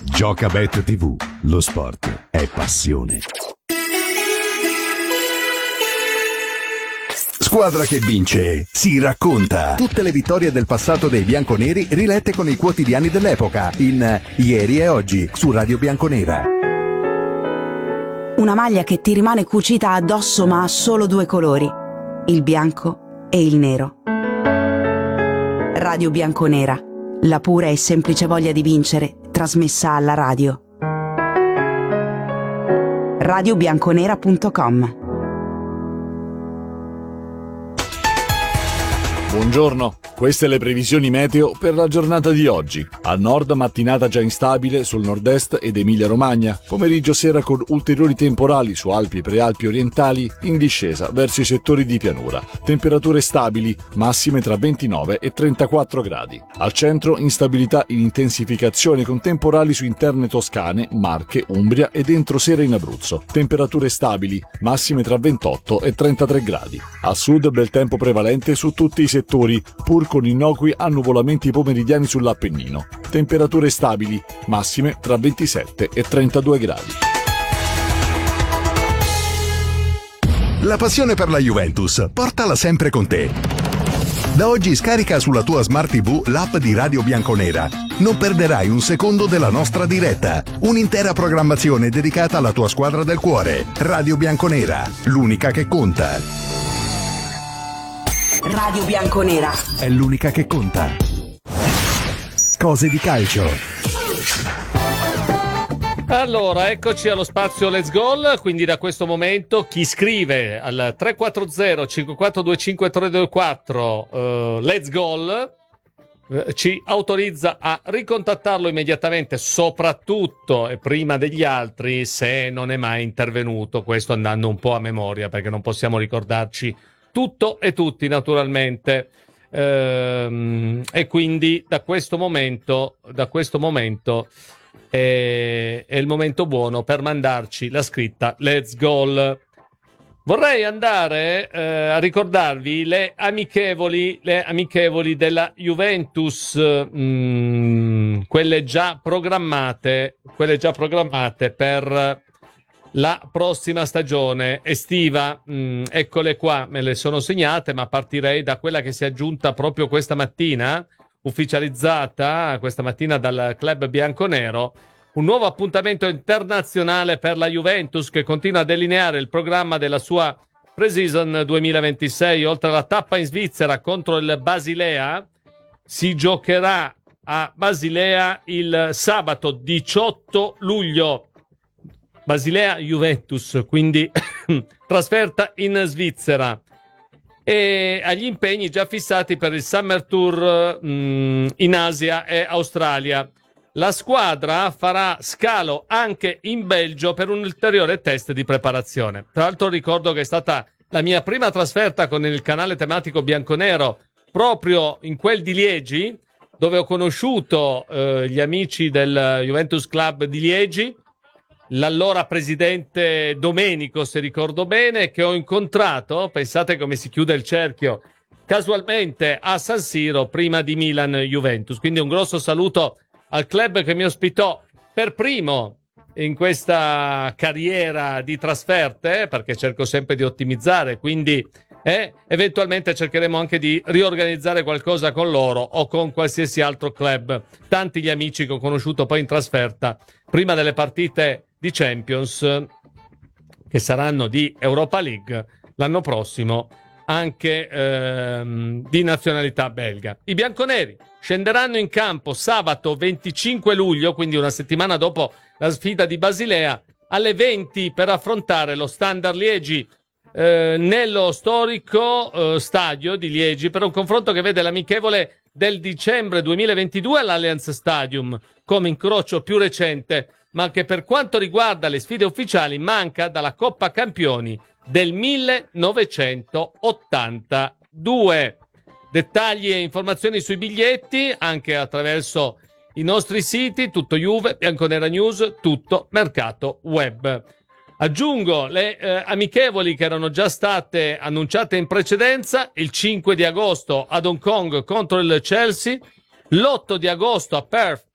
Giocabet TV, lo sport è passione. Squadra che vince si racconta. Tutte le vittorie del passato dei bianconeri rilette con i quotidiani dell'epoca in Ieri e Oggi su Radio Bianconera. Una maglia che ti rimane cucita addosso ma ha solo due colori, il bianco e il nero. Radio Bianconera, la pura e semplice voglia di vincere trasmessa alla radio. radiobianconera.com. Buongiorno, queste le previsioni meteo per la giornata di oggi. Al nord mattinata già instabile sul nord-est ed Emilia-Romagna, pomeriggio sera con ulteriori temporali su Alpi e Prealpi orientali in discesa verso i settori di pianura. Temperature stabili, massime tra 29 e 34 gradi. Al centro instabilità in intensificazione con temporali su interne toscane, Marche, Umbria ed entro sera in Abruzzo. Temperature stabili, massime tra 28 e 33 gradi. A sud bel tempo prevalente su tutti i settori, pur con innocui annuvolamenti pomeridiani sull'Appennino. Temperature stabili, massime tra 27 e 32 gradi. La passione per la Juventus, portala sempre con te. Da oggi scarica sulla tua Smart TV l'app di Radio Bianconera. Non perderai un secondo della nostra diretta. Un'intera programmazione dedicata alla tua squadra del cuore. Radio Bianconera, l'unica che conta. Radio Bianconera È l'unica che conta. Cose di calcio. Allora, eccoci allo spazio Let's Goal, quindi da questo momento chi scrive al 340 5425 324 Let's Goal ci autorizza a ricontattarlo immediatamente, soprattutto e prima degli altri se non è mai intervenuto, questo andando un po' a memoria perché non possiamo ricordarci tutto e tutti naturalmente, e quindi da questo momento è il momento buono per mandarci la scritta Let's Goal. Vorrei andare a ricordarvi le amichevoli della Juventus, quelle già programmate per la prossima stagione estiva. Eccole qua, me le sono segnate, ma partirei da quella che si è aggiunta proprio questa mattina, ufficializzata questa mattina dal club bianconero, un nuovo appuntamento internazionale per la Juventus che continua a delineare il programma della sua pre-season 2026. Oltre alla tappa in Svizzera contro il Basilea, si giocherà a Basilea il sabato 18 luglio. Basilea-Juventus, quindi trasferta in Svizzera, e agli impegni già fissati per il Summer Tour in Asia e Australia. La squadra farà scalo anche in Belgio per un ulteriore test di preparazione. Tra l'altro ricordo che è stata la mia prima trasferta con il canale tematico bianconero proprio in quel di Liegi, dove ho conosciuto gli amici del Juventus Club di Liegi, l'allora presidente Domenico, se ricordo bene, che ho incontrato, pensate come si chiude il cerchio, casualmente a San Siro prima di Milan-Juventus. Quindi un grosso saluto al club che mi ospitò per primo in questa carriera di trasferte, perché cerco sempre di ottimizzare, quindi eventualmente cercheremo anche di riorganizzare qualcosa con loro o con qualsiasi altro club. Tanti gli amici che ho conosciuto poi in trasferta prima delle partite di Champions, che saranno di Europa League l'anno prossimo, anche di nazionalità belga. I bianconeri scenderanno in campo sabato 25 luglio, quindi una settimana dopo la sfida di Basilea, alle 20 per affrontare lo Standard Liegi nello storico stadio di Liegi, per un confronto che vede l'amichevole del dicembre 2022 all'Allianz Stadium come incrocio più recente, ma che per quanto riguarda le sfide ufficiali manca dalla Coppa Campioni del 1982. Dettagli e informazioni sui biglietti anche attraverso i nostri siti, tutto Juve, Bianconera News, tutto Mercato Web. Aggiungo le amichevoli che erano già state annunciate in precedenza: il 5 di agosto ad Hong Kong contro il Chelsea, l'8 di agosto a Perth